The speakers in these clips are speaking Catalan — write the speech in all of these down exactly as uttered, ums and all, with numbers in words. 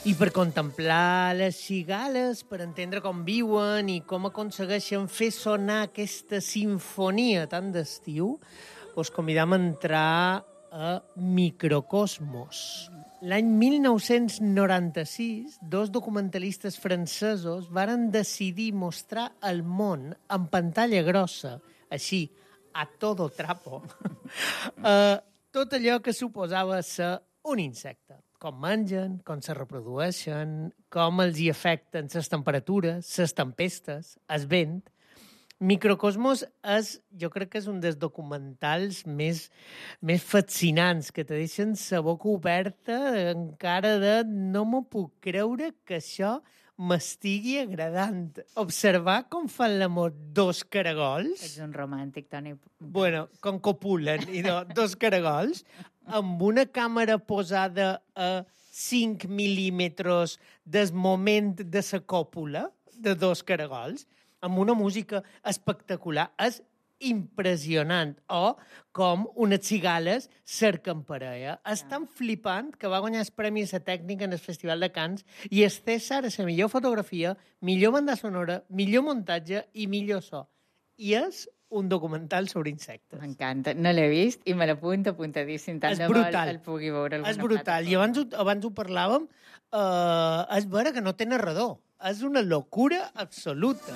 I per contemplar les cigales, per entendre com viuen i com aconsegueixen fer sonar aquesta sinfonia tan d'estiu, us convidam a entrar a Microcosmos. L'any mil nou-cents noranta-sis, dos documentalistes francesos varen decidir mostrar al món en pantalla grossa, així, a todo trapo, uh, tot allò que suposava ser un insecte. Com mengen, com se reprodueixen, com els hi afecten les temperatures, les tempestes, el vent. Microcosmos és, jo crec que és un dels documentals més, més fascinants, que te deixen la boca oberta encara de no m'ho puc creure que això m'estigui agradant. Observar com fan l'amor dos caragols. Ets un romàntic, Toni. Bueno, com copulen, i no, dos caragols, amb una càmera posada a cinc mil·límetres del moment de la còpula de dos caragols, amb una música espectacular. És impressionant. O com unes cigales cerquen parella. És tan flipant que va guanyar el premi a la tècnica en el Festival de Cannes i el César a la millor fotografia, millor banda sonora, millor muntatge i millor so. I és un documental sobre insectes. M'encanta. No l'he vist i me l'apunto apuntadíssim. Tant és de brutal. El pugui veure alguna és brutal. I abans, abans ho parlàvem, uh, és vera que no té narrador. És una locura absoluta.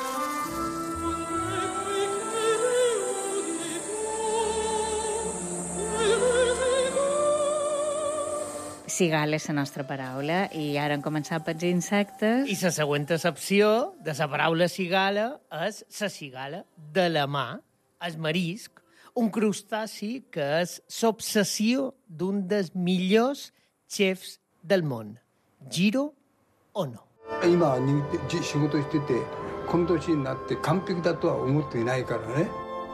Cigala és la nostra paraula i ara hem començat pels insectes. I la següent accepció de la paraula cigala és la cigala de la mà, el marisc, un crustaci que és l'obsessió d'un dels millors xefs del món, Jiro Ono. 今仕事しててこの年になって完璧だとは思っていないからね。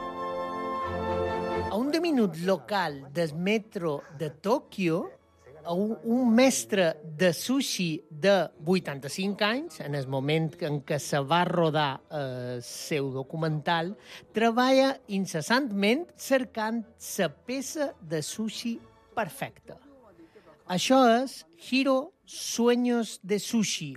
A un minut local del metro de Tòquio, un, un mestre de sushi de vuitanta-cinc anys, en el moment en què se va rodar el eh, seu documental, treballa incessantment cercant la peça de sushi perfecta. Això és Hiro Sueños de Sushi.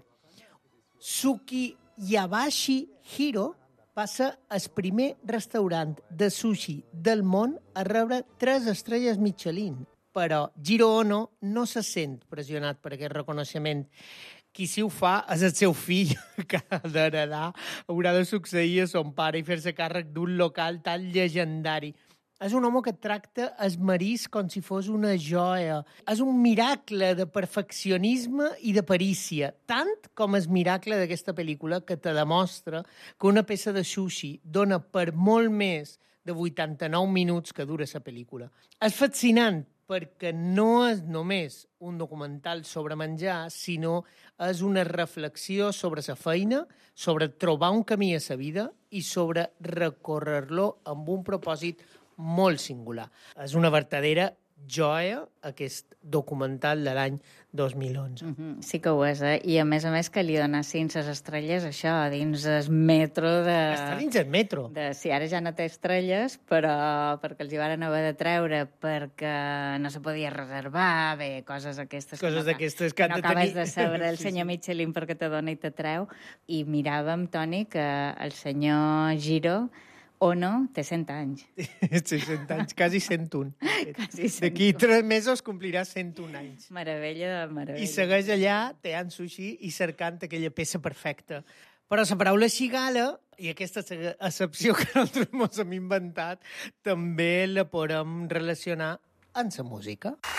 Suki Yabashi Hiro va ser el primer restaurant de sushi del món a rebre tres estrelles Michelin. Però Jiro Ono no se sent pressionat per aquest reconeixement. Qui si ho fa és el seu fill, que ha d'heredar, haurà de succeir a son pare i fer-se càrrec d'un local tan llegendari. És un home que tracta el marisc com si fos una joia. És un miracle de perfeccionisme i de perícia, tant com el miracle d'aquesta pel·lícula que te demostra que una peça de sushi dona per molt més de vuitanta-nou minuts que dura la pel·lícula. És fascinant perquè no és només un documental sobre menjar, sinó és una reflexió sobre la feina, sobre trobar un camí a la vida i sobre recórrer-lo amb un propòsit molt singular. És una vertadera joia, aquest documental de l'any dos mil onze. Mm-hmm. Sí que ho és, eh? I a més a més que li dona cinc estrelles, això, dins el metro de... Està dins el metro. De, si ara ja no té estrelles, però perquè els hi van haver de treure perquè no se podia reservar, bé, coses aquestes... Coses d'aquestes que, que no que acabes tenir... de saber el sí, senyor sí. Michelin perquè te dona i te treu. I miràvem, Toni, que el senyor Jiro Ono té cent anys. Sí, cent anys, quasi cent un. Quasi cent un. D'aquí tres mesos complirà cent un anys. Meravella de meravella. I segueix allà, teant sushi i cercant aquella peça perfecta. Però la paraula cigala, i aquesta accepció que nosaltres ens hem inventat, també la podem relacionar amb la música.